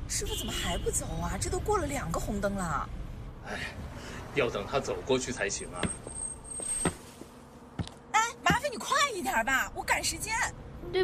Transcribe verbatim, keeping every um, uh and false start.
师傅怎么还不走啊？这都过了两个红灯了。 哎，要等他走过去才行啊。 哎，麻烦你快一点吧，我赶时间。